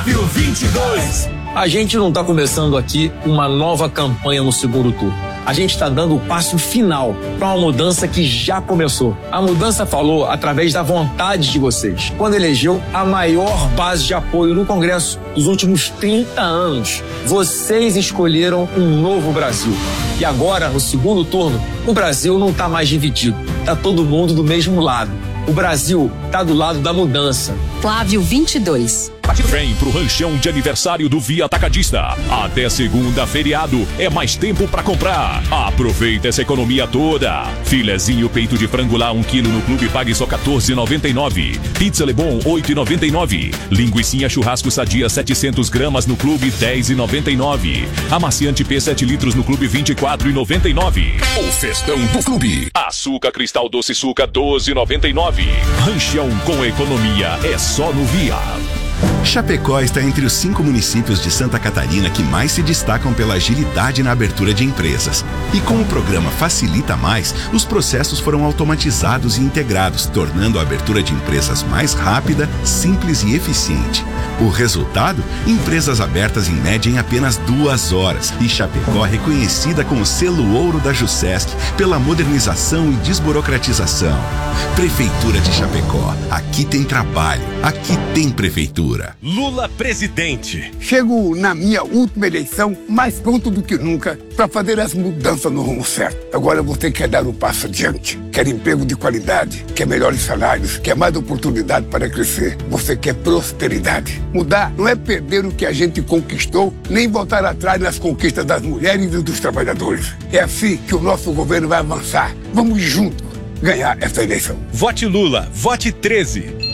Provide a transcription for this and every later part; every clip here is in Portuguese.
Flávio 22. A gente não está começando aqui uma nova campanha no segundo turno. A gente está dando o passo final para uma mudança que já começou. A mudança falou através da vontade de vocês. Quando elegeu a maior base de apoio no Congresso dos últimos 30 anos. Vocês escolheram um novo Brasil. E agora, no segundo turno, o Brasil não está mais dividido. Está todo mundo do mesmo lado. O Brasil está do lado da mudança. Flávio 22. Vem pro ranchão de aniversário do Via Atacadista. Até segunda, feriado, é mais tempo pra comprar. Aproveita essa economia toda. Filezinho peito de frango lá 1 quilo no clube, pague só R$14,99. Pizza Lebon 8,99. Linguicinha churrasco sadia 700 gramas no clube, R$10,99. Amaciante P 7 litros no clube, R$24,99. O festão do clube. Açúcar Cristal Doce Suca, R$12,99. Ranchão com economia é só no Via. Chapecó está entre os 5 municípios de Santa Catarina que mais se destacam pela agilidade na abertura de empresas. E com o programa Facilita Mais, os processos foram automatizados e integrados, tornando a abertura de empresas mais rápida, simples e eficiente. O resultado? Empresas abertas em média em apenas 2 horas. E Chapecó reconhecida com o selo ouro da Jusesc pela modernização e desburocratização. Prefeitura de Chapecó. Aqui tem trabalho. Aqui tem prefeitura. Lula presidente. Chego na minha última eleição mais pronto do que nunca para fazer as mudanças no rumo certo. Agora você quer dar um passo adiante, quer emprego de qualidade, quer melhores salários, quer mais oportunidade para crescer. Você quer prosperidade. Mudar não é perder o que a gente conquistou, nem voltar atrás nas conquistas das mulheres e dos trabalhadores. É assim que o nosso governo vai avançar. Vamos juntos ganhar essa eleição. Vote Lula, vote 13.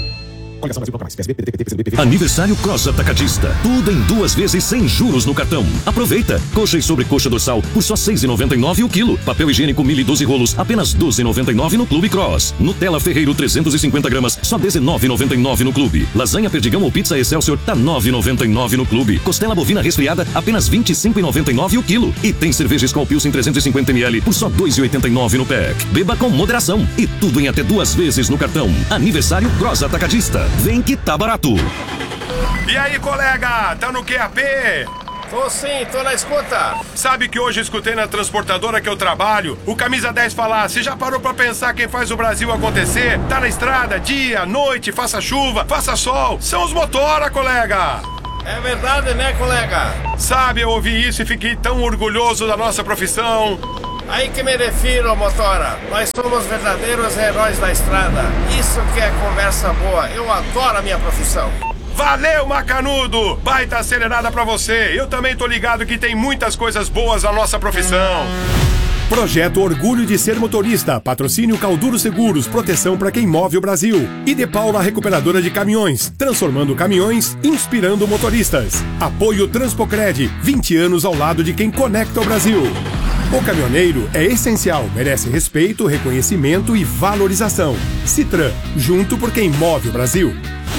Aniversário Cross Atacadista. Tudo em 2 vezes sem juros no cartão. Aproveita. Coxa e sobrecoxa dorsal por só R$6,99 o quilo. Papel higiênico 1012 rolos, apenas R$12,99 no Clube Cross. Nutella Ferreiro 350 gramas, só R$19,99 no Clube. Lasanha Perdigão ou pizza Excelsior, tá R$9,99 no Clube. Costela bovina resfriada, apenas R$25,99 o quilo. E tem cerveja Skol Pilsen 350 ml por só R$2,89 no pack. Beba com moderação. E tudo em até 2 vezes no cartão. Aniversário Cross Atacadista. Vem que tá barato. E aí, colega, tá no QAP? Tô sim, tô na escuta. Sabe que hoje escutei na transportadora que eu trabalho o Camisa 10 falar: você já parou pra pensar quem faz o Brasil acontecer? Tá na estrada, dia, noite, faça chuva, faça sol. São os motora, colega. É verdade, né, colega? Sabe, eu ouvi isso e fiquei tão orgulhoso da nossa profissão. Aí que me refiro, motora. Nós somos verdadeiros heróis da estrada. Isso que é conversa boa. Eu adoro a minha profissão. Valeu, Macanudo! Baita acelerada pra você. Eu também tô ligado que tem muitas coisas boas na nossa profissão. Projeto Orgulho de Ser Motorista. Patrocínio Calduro Seguros. Proteção para quem move o Brasil. E De Paula Recuperadora de Caminhões. Transformando caminhões, inspirando motoristas. Apoio Transpocred. 20 anos ao lado de quem conecta o Brasil. O caminhoneiro é essencial, merece respeito, reconhecimento e valorização. Citran, junto por quem move o Brasil.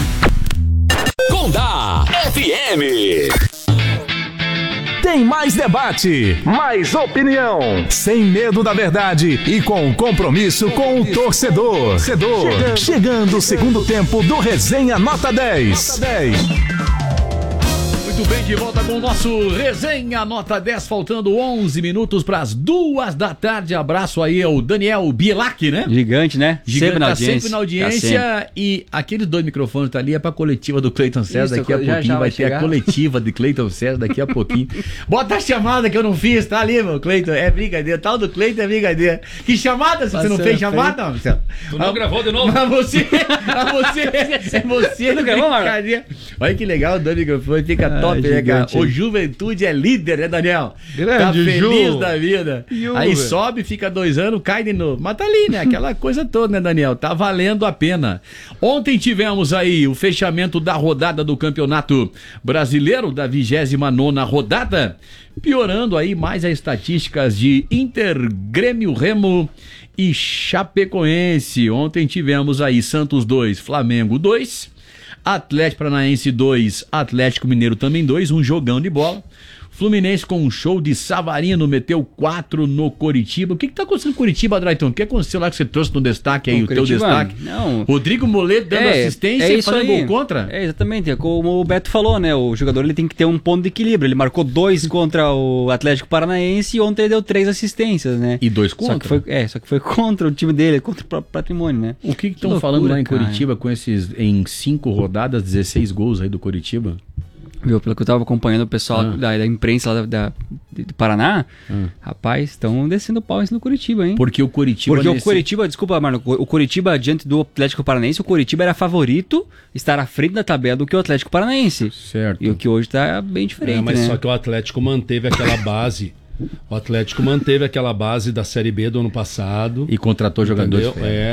Condá FM. Tem mais debate, mais opinião, sem medo da verdade e com compromisso com o torcedor. Chegando o segundo tempo do Resenha Nota 10. Muito bem, de volta com o nosso Resenha Nota 10, faltando 11 minutos para as 2 da tarde. Abraço aí ao Daniel Bielac, né? Gigante, né? Gigante, tá sempre na audiência. E aqueles 2 microfones tá ali é pra coletiva do Cleiton César. Daqui a pouquinho vai ter a coletiva de Cleiton César daqui a pouquinho. Bota a chamada que eu não fiz, tá ali, meu Cleiton. É brincadeira, tal do Cleiton é brincadeira. Que chamada? Se você não fez chamada, Marcelo? Tu não gravou de novo? Mas você não gravou, Marcelo? Olha que legal, o 2 microfones, fica top, né, cara? O Juventude é líder, né, Daniel? Grande, tá feliz Ju. da vida. Aí sobe, fica 2 anos, cai de novo. Mas tá ali, né? Aquela coisa toda, né, Daniel? Tá valendo a pena. Ontem tivemos aí o fechamento da rodada do Campeonato Brasileiro, da 29ª rodada, piorando aí mais as estatísticas de Inter, Grêmio, Remo e Chapecoense. Ontem tivemos aí Santos 2, Flamengo 2, Atlético Paranaense 2, Atlético Mineiro também 2, um jogão de bola. Fluminense com um show de Savarino, meteu 4 no Coritiba. O que tá acontecendo com o Coritiba, Drayton? O que aconteceu lá que você trouxe no destaque aí, o teu destaque? Não. Rodrigo Moledo dando assistência e fazendo gol contra? Exatamente, como o Beto falou, né? O jogador ele tem que ter um ponto de equilíbrio. Ele marcou 2 contra o Atlético Paranaense e ontem ele deu 3 assistências, né? E 2 contra? Só que foi contra o time dele, contra o próprio patrimônio, né? O que estão falando lá em Coritiba com esses, em 5 rodadas, 16 gols aí do Coritiba? Viu, pelo que eu tava acompanhando o pessoal da imprensa lá do Paraná, rapaz, estão descendo o pau no Curitiba, hein? Porque o Curitiba... o Curitiba, desculpa, Marlon, o Curitiba diante do Atlético Paranaense, o Curitiba era favorito estar à frente da tabela do que o Atlético Paranaense. Certo. E o que hoje tá bem diferente, mas né? Só que o Atlético manteve aquela base... O Atlético manteve aquela base da Série B do ano passado. E contratou jogadores.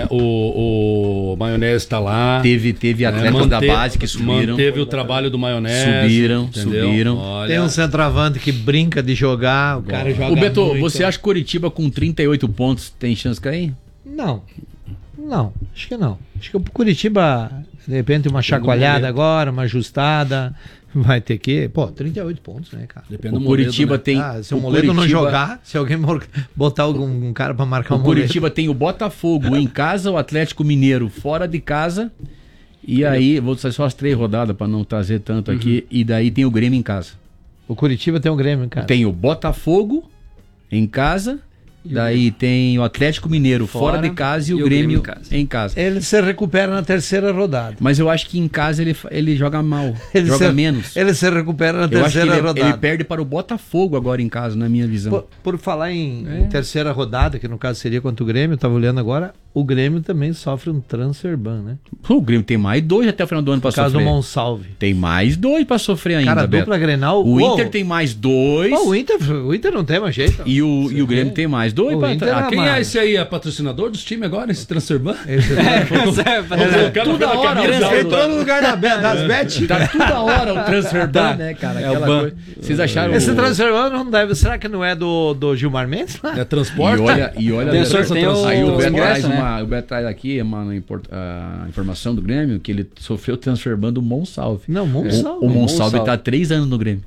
O Maionese tá lá. Teve atletas da base que subiram. Manteve o trabalho do Maionese. Subiram. Olha, tem um centroavante que brinca de jogar, o cara joga muito. Beto, você acha que Coritiba com 38 pontos tem chance de cair? Não, acho que não. Acho que o Coritiba, de repente, uma chacoalhada agora, uma ajustada... Vai ter que... 38 pontos, né, cara? Depende do Curitiba, né? Tem... se o Moledo não jogar, se alguém botar algum cara pra marcar o Curitiba tem o Botafogo em casa, o Atlético Mineiro fora de casa, e aí, vou sair só as 3 rodadas pra não trazer tanto aqui, e daí tem o Grêmio em casa. O Curitiba tem o Grêmio em casa. Tem o Botafogo em casa... Daí tem o Atlético Mineiro fora de casa e o Grêmio em casa. Ele se recupera na 3ª rodada. Mas eu acho que em casa ele joga mal, joga menos. Ele se recupera na 3ª rodada. Ele perde para o Botafogo agora em casa, na minha visão. Por falar em 3ª rodada, que no caso seria contra o Grêmio, eu estava olhando agora, o Grêmio também sofre um transfer ban, né? O Grêmio tem mais 2 até o final do ano para sofrer. No caso do Monsalve. Tem mais 2 para sofrer ainda, cara, dupla Grenal. O Inter tem mais 2. O Inter não tem mais jeito. E o Grêmio tem mais 2. Quem é esse aí? É patrocinador dos times agora, esse transfer ban? Toda hora. Entrou no lugar das bet. Tá toda hora o transfer ban, né, cara? Aquela coisa. Vocês acharam... Esse transfer ban não deve... Será que não é do Gilmar Mendes? É transporte? E olha aí o Beto traz aqui a informação do Grêmio que ele sofreu transfer ban do Monsalve. Não, Monsalve. O Monsalve tá há 3 anos no Grêmio.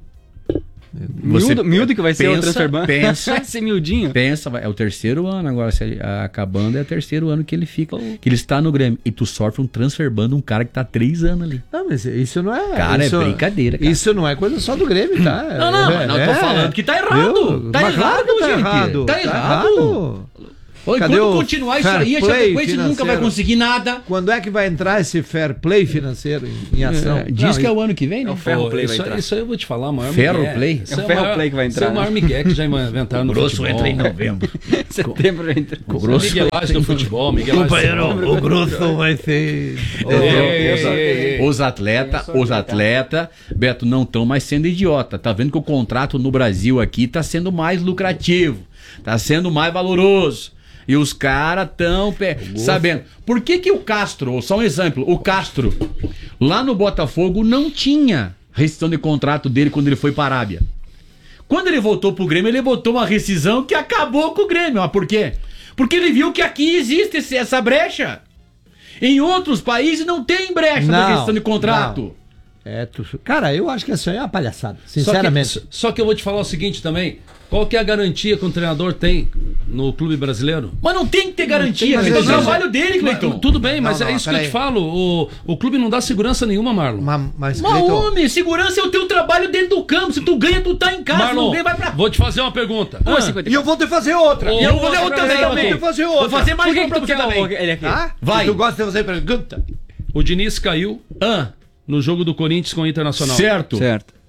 Miúdo que vai ser o transfer ban. Pensa, ser miudinho. Pensa, é o 3º ano agora, acabando é o 3º ano que ele fica, que ele está no Grêmio. E tu sofre um transfer ban de um cara que tá 3 anos ali. Não, mas isso não é... Cara, é brincadeira, cara. Isso não é coisa só do Grêmio, tá? Não, tô falando que tá errado. Tá errado, gente. Tá errado. Quando continuar isso aí, a Chapecoense nunca vai conseguir nada. Quando é que vai entrar esse fair play financeiro em ação? Diz que é o ano que vem, né? É o ferro play vai entrar. Isso aí eu vou te falar, maior ferro play? É o ferro play que vai entrar. Isso é o maior migué que já inventaram no Grosso entra em novembro. Setembro entra. O grosso miguelagem do futebol, o grosso vai ser... Os atletas, Beto, não estão mais sendo idiota. Tá vendo que o contrato no Brasil aqui tá sendo mais lucrativo, tá sendo mais valoroso. E os caras estão sabendo. Por que o Castro, só um exemplo, o Castro, lá no Botafogo, não tinha rescisão de contrato dele quando ele foi para a Arábia. Quando ele voltou pro Grêmio, ele botou uma rescisão que acabou com o Grêmio. Mas por quê? Porque ele viu que aqui existe essa brecha. Em outros países não tem brecha de rescisão de contrato. Cara, eu acho que isso aí é uma palhaçada, sinceramente. Só que eu vou te falar o seguinte também. Qual que é a garantia que um treinador tem no clube brasileiro? Mas não tem que ter garantia, é o trabalho dele, Cleiton. Tudo bem, mas é isso que eu te falo. O clube não dá segurança nenhuma, Marlon. Mas homem, segurança é o teu trabalho dentro do campo. Se tu ganha, tu tá em casa. Marlon, não ganha, vai pra... vou te fazer uma pergunta. E eu vou te fazer outra. E eu vou fazer outra também. Vou fazer mais uma pra você também. Vai. Tu gosta de fazer pergunta? O Diniz caiu no jogo do Corinthians com o Internacional. Certo.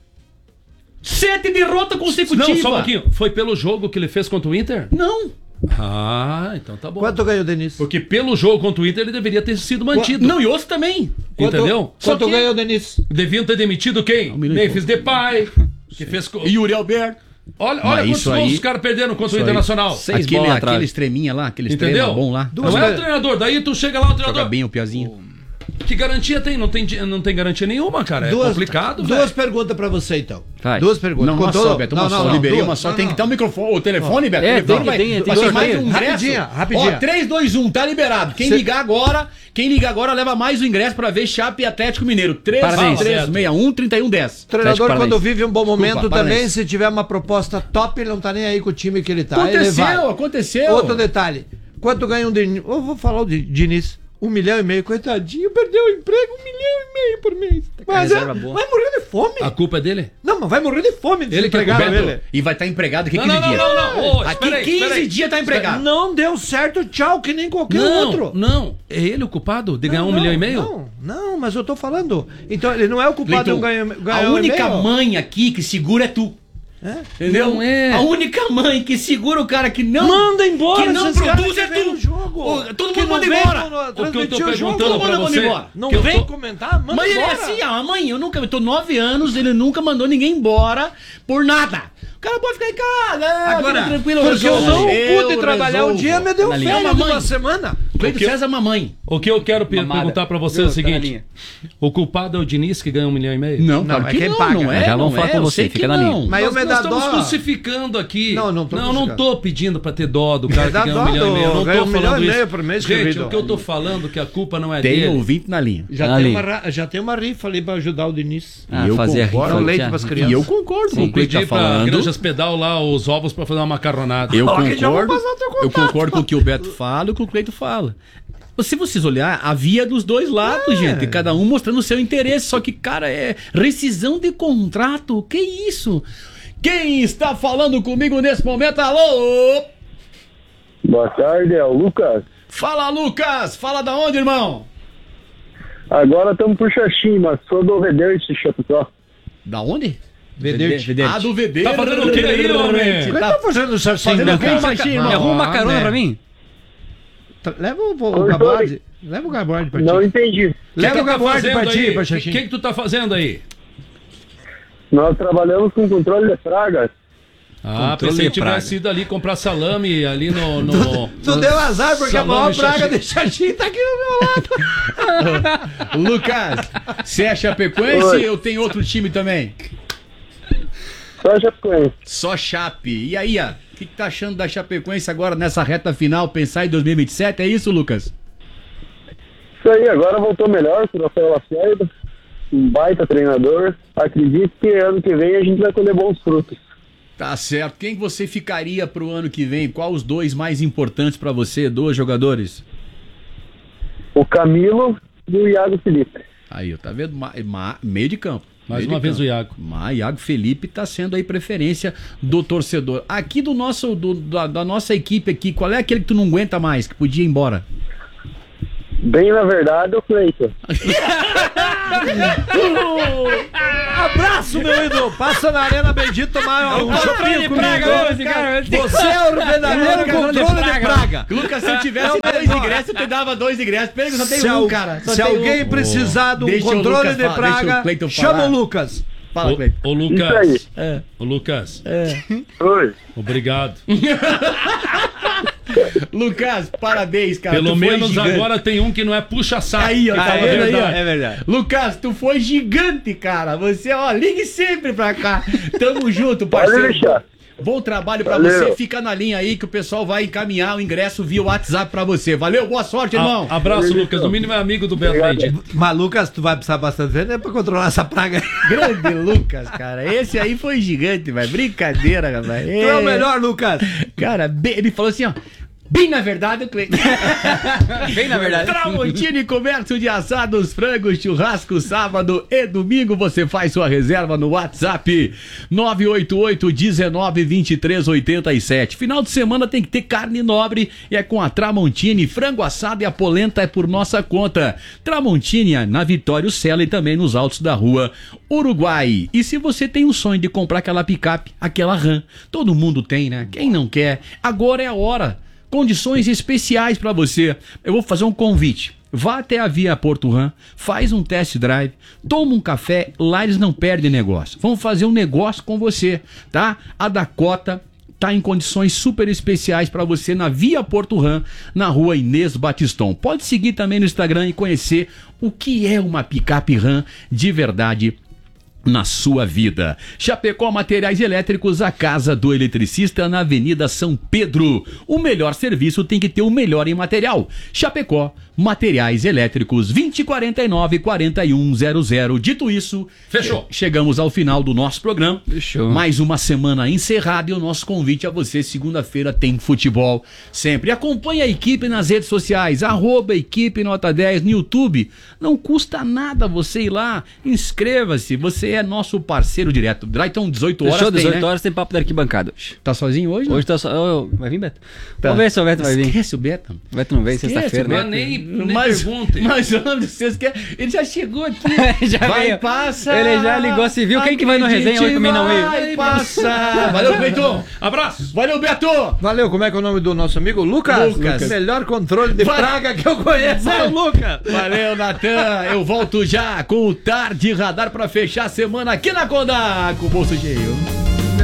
7 derrotas consecutivas. Não, só um pouquinho. Foi pelo jogo que ele fez contra o Inter? Não. Então tá bom. Quanto ganhou o Denis? Porque pelo jogo contra o Inter ele deveria ter sido mantido. Não, e outro também. Entendeu? Quanto ganhou o Denis? Deviam ter demitido quem? Memphis Depay. Que fez... Yuri Alberto. Olha quantos gols os caras perderam contra o Internacional. Aquele extreminha lá, aquele extrema bom lá. Não é o treinador, daí tu chega lá o treinador. Joga bem o Piazinho. Que garantia tem? Não tem garantia nenhuma, cara. É complicado, velho. Duas perguntas pra você, então. Vai. Duas perguntas. Não, uma só, Beto. Uma só. Liberei uma só. Tem que dar o microfone, o telefone, Beto. É, tem mais um ingresso. Rapidinho. Ó, 3, 2, 1, tá liberado. Quem ligar agora leva mais o ingresso pra ver Chape e Atlético Mineiro. 3361-3110. O treinador, Parabéns. quando vive um bom momento Desculpa, também, parabéns. se tiver uma proposta top, ele não tá nem aí com o time que ele tá. Aconteceu. Outro detalhe. Quanto ganha um Diniz? Eu vou falar o Diniz. 1,5 milhão, coitadinho, perdeu o emprego, 1,5 milhão por mês. Mas vai morrer de fome. A culpa é dele? Não, mas vai morrer de fome. Ele que é coberto. E vai estar empregado aqui 15 Não. dias. Ô, aqui 15 dias tá empregado. Não deu certo, tchau, que nem qualquer outro. Não, é ele o culpado de ganhar 1,5 milhão? Não, mas eu tô falando. Então, ele não é o culpado de ganhar a única mãe aqui que segura é tu. Entendeu? Não é. A única mãe que segura o cara que não manda embora, que não produz é tu. Todo mundo manda embora. O que eu tô perguntando pra você, não vem comentar, manda mas embora. Mas ele é assim, a mãe, eu tô 9 anos, ele nunca mandou ninguém embora por nada. O cara pode ficar em casa, agora, tranquilo, porque eu não pude trabalhar o dia, me deu férias de uma semana. Cleiton César, mamãe. O que eu quero perguntar pra você é o seguinte: o culpado é o Diniz que ganha 1,5 milhão? Não, claro que quem não, paga. não é. Já vamos falar com você, fica na linha. Mas eu me dá estamos dó. crucificando aqui. Não tô pedindo pra ter dó do cara que ganha 1,5 milhão. Eu não tô falando 1,5 milhão isso. por mês, Gente, querido. o que eu tô falando é que a culpa não é tem dele. Tem ouvinte na linha. Já tem uma rifa ali pra ajudar o Diniz. Eu fazer concordo, a rifa. leite pras crianças. E eu concordo com Vou o que ele pedir tá pra falando. Granjas Pedal lá os ovos pra fazer uma macarronada. Eu concordo com o que o Beto fala e com o que o Cleiton fala. Se vocês olhar, havia dos dois lados, gente. Cada um mostrando o seu interesse. Só que, cara, é rescisão de contrato. Que isso? Quem está falando comigo nesse momento? Alô? Boa tarde, é o Lucas. Fala, Lucas. Fala da onde, irmão? Agora estamos por Xaxim, mas sou do Vederte, Chapecó. Da onde? Vederte. Ah, do Vederte. Tá fazendo o que aí, homem? O que tá fazendo o Xaxim? Arruma uma carona pra mim. Leva o Gaborde. Leva o Gaborde pra ti. Não entendi. Leva o Gaborde pra ti, pra Xaxim. O que tu tá fazendo aí? Nós trabalhamos com controle de pragas. Ah, pensei que tivesse ido ali comprar salame ali no... Tu deu azar porque a maior praga de Xaxim tá aqui no meu lado. Lucas, você é Chapecoense ou tem outro time também? Só Chapecoense. Só Chape. E aí, ó? O que tá achando da Chapecoense agora nessa reta final, pensar em 2027? É isso, Lucas? Isso aí, agora voltou melhor com o Rafael Lacerda, um baita treinador. Acredito que ano que vem a gente vai colher bons frutos. Tá certo. Quem você ficaria pro ano que vem? Qual os dois mais importantes pra você, dois jogadores? O Camilo e o Iago Felipe. Aí, tá vendo? Meio de campo. Mais uma vez o Iago. Iago Felipe tá sendo aí preferência do torcedor. Aqui da nossa equipe aqui, qual é aquele que tu não aguenta mais, que podia ir embora? Bem, na verdade, o Cleiton. Abraço, meu ídolo. Passa na Arena Bendito tomar um chopinho comigo. Você é o verdadeiro controle de praga. Lucas, se eu tivesse 2 ingressos, eu te dava 2 ingressos. Pega, só tem um, cara. Se alguém precisar de um controle de praga, chama o Lucas. Fala, Cleiton. Ô, Lucas. Ô, Lucas. Oi. Obrigado. Lucas, parabéns, cara. Pelo menos agora tem um que não é puxa-saco. Aí, ó, tá vendo aí, ó? É verdade. Lucas, tu foi gigante, cara. Você, ó, ligue sempre pra cá. Tamo junto, parceiro. Bom trabalho pra você. Fica na linha aí que o pessoal vai encaminhar o ingresso via WhatsApp pra você. Valeu, boa sorte, irmão. Abraço, Lucas. No mínimo é amigo do Beto Bendito. Mas, Lucas, tu vai precisar bastante ver, né, pra controlar essa praga. Grande Lucas, cara. Esse aí foi gigante, vai. Brincadeira, rapaz. Tu é o melhor, Lucas. Cara, ele falou assim, ó. Bem na verdade, Cleiton. Bem na verdade. Tramontini Comércio de Assados, Frangos, Churrasco, sábado e domingo. Você faz sua reserva no WhatsApp 988-19-23-87. Final de semana tem que ter carne nobre e é com a Tramontini. Frango assado e a polenta é por nossa conta. Tramontini na Vitório Sela e também nos altos da rua Uruguai. E se você tem um sonho de comprar aquela picape, aquela RAM, todo mundo tem, né? Quem não quer? Agora é a hora. Condições especiais para você. Eu vou fazer um convite. Vá até a Via Porto Ram, faz um test drive, toma um café, lá eles não perdem negócio. Vamos fazer um negócio com você, tá? A Dakota tá em condições super especiais para você na Via Porto Ram, na rua Inês Batiston. Pode seguir também no Instagram e conhecer o que é uma picape Ram de verdade na sua vida. Chapecó Materiais Elétricos, a casa do eletricista na Avenida São Pedro. O melhor serviço tem que ter o melhor em material. Chapecó Materiais Elétricos, 2049-4100. Dito isso, fechou. Chegamos ao final do nosso programa. Fechou. Mais uma semana encerrada e o nosso convite a você, segunda-feira tem futebol sempre. Acompanhe a equipe nas redes sociais, @equipe nota 10 no YouTube. Não custa nada você ir lá, inscreva-se, você é nosso parceiro direto. Então, 18 horas Fechou, 18 tem, né? hoje tem papo da arquibancada hoje. Tá sozinho hoje? Hoje tá só. Vai vir, Beto? Tá. Vamos ver se o Beto vai vir. Esquece o Beto. O Beto não vem sexta-feira, né? Nem Mas perguntem. vocês querem. Ele já chegou aqui. Já vai veio. passar. Ele já ligou, se viu. Quem que vai no resenha hoje comigo não veio? Vai passar. Valeu, Beto. Abraço. Valeu, Beto. Valeu, como é que é o nome do nosso amigo? Lucas. Melhor controle de praga que eu conheço. É o Lucas. Valeu, Natan. Eu volto já com o Tarde Radar pra fechar a semana aqui na Kodak. Com o bolso cheio.